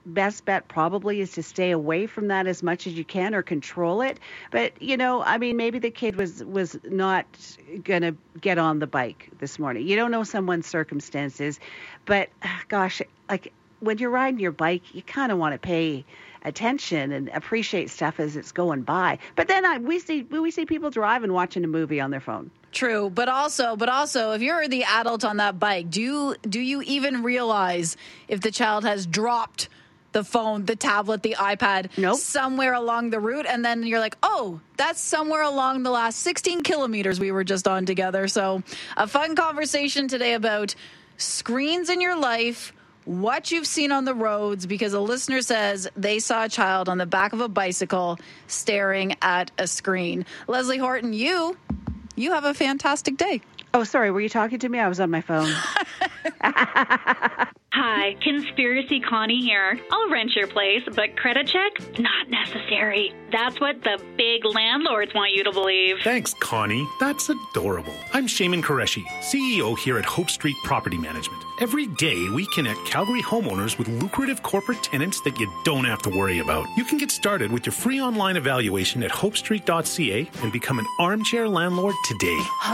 best bet probably is to stay away from that as much as you can or control it. But, I mean, maybe the kid was not going to get on the bike this morning. You don't know someone's circumstances. But, gosh, like when you're riding your bike, you kind of want to pay attention and appreciate stuff as it's going by. But then we see people driving, watching a movie on their phone. True, but also, if you're the adult on that bike, do you even realize if the child has dropped the phone, the tablet, the iPad somewhere along the route, and then you're like, oh, that's somewhere along the last 16 kilometers we were just on together. So a fun conversation today about screens in your life, what you've seen on the roads, because a listener says they saw a child on the back of a bicycle staring at a screen. Leslie Horton, you have a fantastic day. Oh, sorry. Were you talking to me? I was on my phone. Hi, Conspiracy Connie here. I'll rent your place, but credit check? Not necessary. That's what the big landlords want you to believe. Thanks, Connie. That's adorable. I'm Shaman Qureshi, CEO here at Hope Street Property Management. Every day, we connect Calgary homeowners with lucrative corporate tenants that you don't have to worry about. You can get started with your free online evaluation at hopestreet.ca and become an armchair landlord today.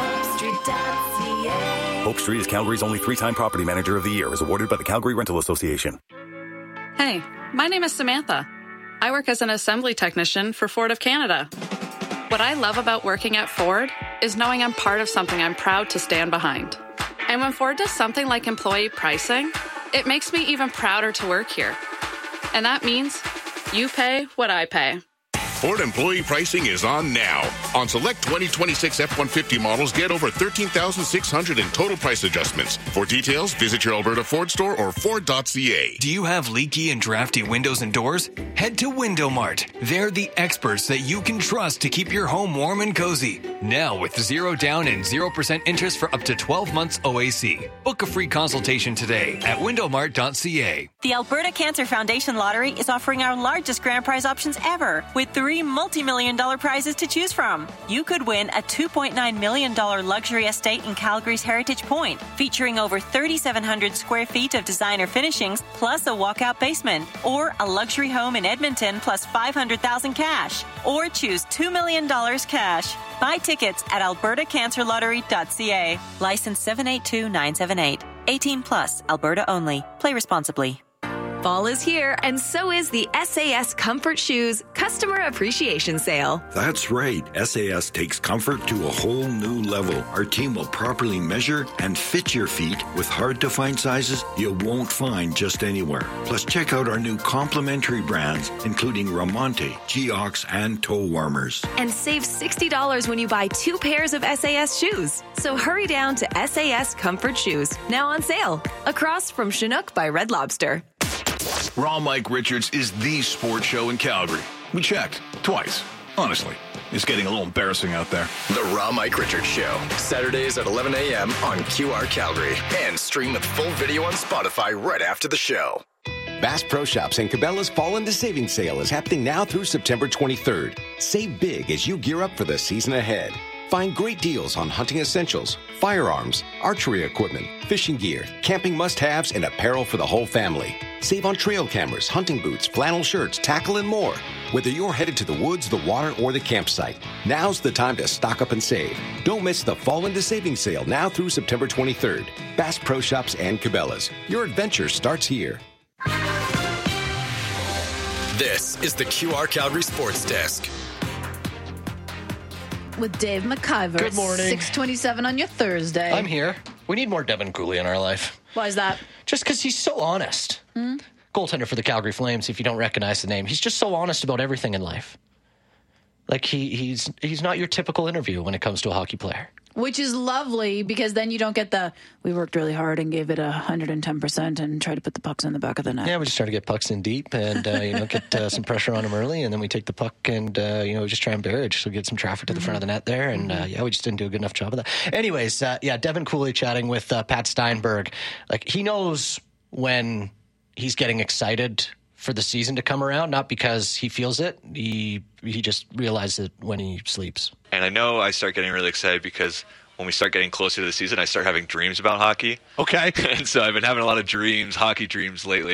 HopeStreet.ca. Hope Street is Calgary's only 3-time Property Manager of the Year, as awarded by the Calgary Rental Association. Hey, my name is Samantha. I work as an assembly technician for Ford of Canada. What I love about working at Ford is knowing I'm part of something I'm proud to stand behind. And when Ford does something like employee pricing, it makes me even prouder to work here. And that means you pay what I pay. Ford employee pricing is on now. On select 2026 F-150 models, get over $13,600 in total price adjustments. For details, visit your Alberta Ford store or Ford.ca. Do you have leaky and drafty windows and doors? Head to Window Mart. They're the experts that you can trust to keep your home warm and cozy. Now with 0 down and 0% interest for up to 12 months OAC. Book a free consultation today at windowmart.ca. The Alberta Cancer Foundation Lottery is offering our largest grand prize options ever, with 3 multi-million-dollar prizes to choose from. You could win a $2.9 million luxury estate in Calgary's Heritage Point, featuring over 3,700 square feet of designer finishings, plus a walkout basement, or a luxury home in Edmonton, plus $500,000 cash, or choose $2 million cash. Buy tickets at albertacancerlottery.ca. License 782978. 18 plus, Alberta only. Play responsibly. Fall is here, and so is the SAS Comfort Shoes Customer Appreciation Sale. That's right. SAS takes comfort to a whole new level. Our team will properly measure and fit your feet with hard-to-find sizes you won't find just anywhere. Plus, check out our new complimentary brands, including Ramonte, Geox, and toe warmers. And save $60 when you buy 2 pairs of SAS shoes. So hurry down to SAS Comfort Shoes, now on sale, across from Chinook by Red Lobster. Raw Mike Richards is the sports show in Calgary. We checked twice. Honestly, it's getting a little embarrassing out there. The Raw Mike Richards Show, Saturdays at 11 a.m. on QR Calgary, and stream with full video on Spotify right after the show. Bass Pro Shops and Cabela's Fall into Savings Sale is happening now through September 23rd. Save big as you gear up for the season ahead. Find great deals on hunting essentials, firearms, archery equipment, fishing gear, camping must-haves, and apparel for the whole family. Save on trail cameras, hunting boots, flannel shirts, tackle, and more. Whether you're headed to the woods, the water, or the campsite, now's the time to stock up and save. Don't miss the Fall into Savings Sale now through September 23rd. Bass Pro Shops and Cabela's. Your adventure starts here. This is the QR Calgary Sports Desk. With Dave McIver. Good morning. 6:27 on your Thursday. I'm here. We need more Devin Cooley in our life. Why is that? Just because he's so honest. Goaltender for the Calgary Flames, if you don't recognize the name. He's just so honest about everything in life. Like, he's not your typical interview when it comes to a hockey player. Which is lovely, because then you don't get we worked really hard and gave it 110% and tried to put the pucks in the back of the net. Yeah, we just try to get pucks in deep and, get some pressure on them early, and then we take the puck and, we just try and bury it, just to get some traffic to the front of the net there, and, we just didn't do a good enough job of that. Anyways, Devin Cooley chatting with Pat Steinberg. Like, he knows when he's getting excited for the season to come around, not because he feels it. He just realizes it when he sleeps. And I know I start getting really excited because when we start getting closer to the season, I start having dreams about hockey. Okay. And so I've been having a lot of hockey dreams lately.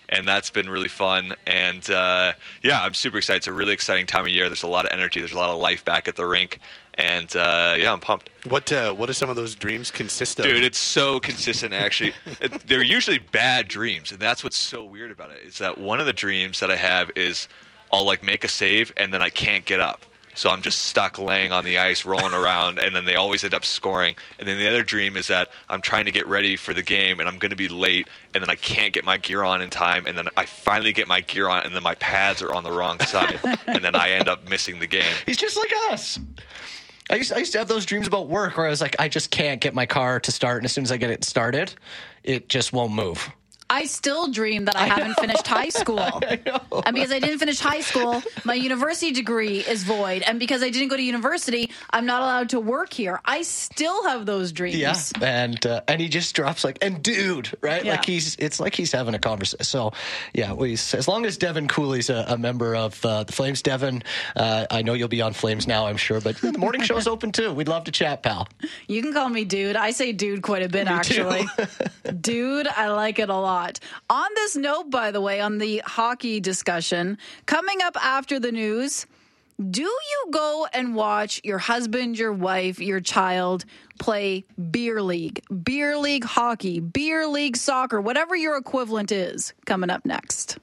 and that's been really fun. And I'm super excited. It's a really exciting time of year. There's a lot of energy. There's a lot of life back at the rink. And, I'm pumped. What do some of those dreams consist of? Dude, it's so consistent, actually. They're usually bad dreams, and that's what's so weird about it, is that one of the dreams that I have is I'll, make a save, and then I can't get up. So I'm just stuck laying on the ice, rolling around, and then they always end up scoring. And then the other dream is that I'm trying to get ready for the game, and I'm going to be late, and then I can't get my gear on in time, and then I finally get my gear on, and then my pads are on the wrong side, and then I end up missing the game. He's just like us. I used to have those dreams about work where I was like, I just can't get my car to start, and as soon as I get it started, it just won't move. I still dream that I haven't finished high school. I know. And because I didn't finish high school, my university degree is void. And because I didn't go to university, I'm not allowed to work here. I still have those dreams. Yeah, and he just drops and dude, right? Yeah. It's like he's having a conversation. So, yeah, as long as Devin Cooley's a member of the Flames, Devin, I know you'll be on Flames now, I'm sure, but the morning show's open too. We'd love to chat, pal. You can call me dude. I say dude quite a bit, actually. Dude, I like it a lot. On this note, by the way, on the hockey discussion, coming up after the news, do you go and watch your husband, your wife, your child play beer league hockey, beer league soccer, whatever your equivalent is? Coming up next.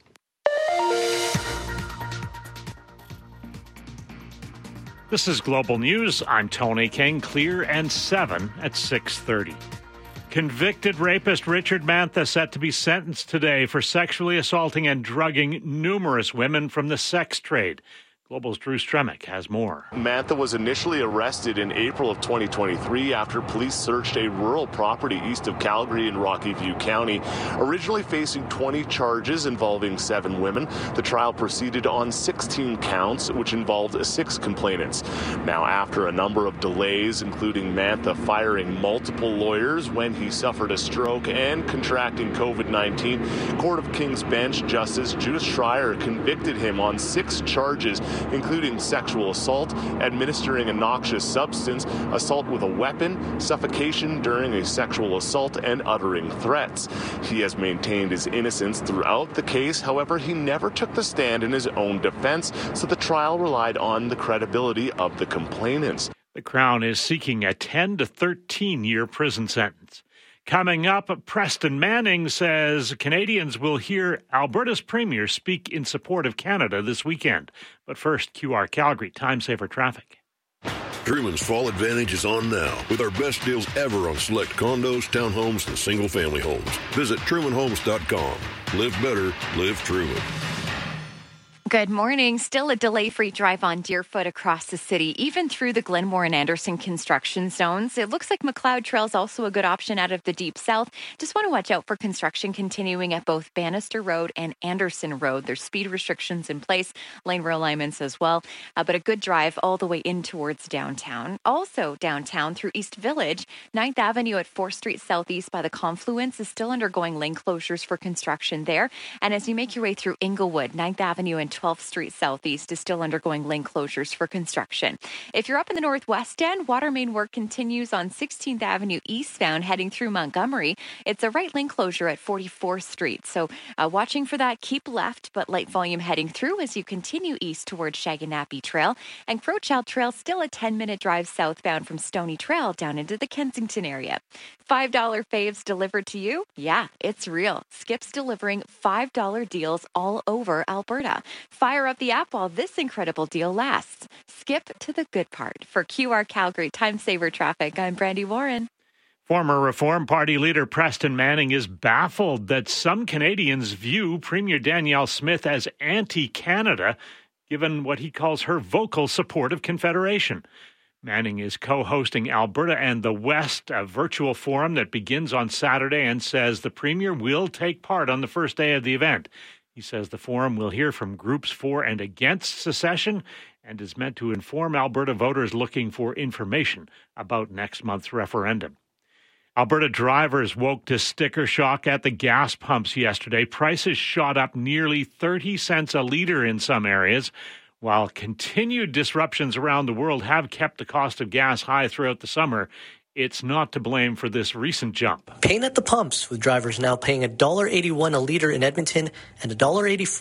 This is Global News. I'm Tony King. Clear and 7 at 6:30. Convicted rapist Richard Mantha set to be sentenced today for sexually assaulting and drugging numerous women from the sex trade. Global's Drew Stremick has more. Mantha was initially arrested in April of 2023 after police searched a rural property east of Calgary in Rocky View County. Originally facing 20 charges involving 7 women, the trial proceeded on 16 counts, which involved 6 complainants. Now, after a number of delays, including Mantha firing multiple lawyers when he suffered a stroke and contracting COVID-19, Court of King's Bench Justice Judith Schreier convicted him on 6 charges, including sexual assault, administering a noxious substance, assault with a weapon, suffocation during a sexual assault, and uttering threats. He has maintained his innocence throughout the case. However, he never took the stand in his own defense, so the trial relied on the credibility of the complainants. The Crown is seeking a 10 to 13-year prison sentence. Coming up, Preston Manning says Canadians will hear Alberta's Premier speak in support of Canada this weekend. But first, QR Calgary Time Saver Traffic. Truman's Fall Advantage is on now with our best deals ever on select condos, townhomes, and single-family homes. Visit TrumanHomes.com. Live better, live Truman. Good morning. Still a delay-free drive on Deerfoot across the city, even through the Glenmore and Anderson construction zones. It looks like McLeod Trail is also a good option out of the deep south. Just want to watch out for construction continuing at both Bannister Road and Anderson Road. There's speed restrictions in place, lane realignments as well, but a good drive all the way in towards downtown. Also downtown through East Village, 9th Avenue at 4th Street Southeast by the Confluence is still undergoing lane closures for construction there. And as you make your way through Inglewood, 9th Avenue and 12th Street Southeast is still undergoing lane closures for construction. If you're up in the Northwest End, water main work continues on 16th Avenue eastbound heading through Montgomery. It's a right lane closure at 44th Street. So watching for that, keep left, but light volume heading through as you continue east towards Shaganappi Trail. And Crowchild Trail still a 10-minute drive southbound from Stony Trail down into the Kensington area. $5 faves delivered to you? Yeah, it's real. Skip's delivering $5 deals all over Alberta. Fire up the app while this incredible deal lasts. Skip to the good part. For QR Calgary Time Saver Traffic, I'm Brandy Warren. Former Reform Party leader Preston Manning is baffled that some Canadians view Premier Danielle Smith as anti-Canada, given what he calls her vocal support of Confederation. Manning is co-hosting Alberta and the West, a virtual forum that begins on Saturday, and says the Premier will take part on the first day of the event. He says the forum will hear from groups for and against secession and is meant to inform Alberta voters looking for information about next month's referendum. Alberta drivers woke to sticker shock at the gas pumps yesterday. Prices shot up nearly 30 cents a litre in some areas, while continued disruptions around the world have kept the cost of gas high throughout the summer. it's not to blame for this recent jump. Pain at the pumps, with drivers now paying $1.81 a litre in Edmonton and $1.84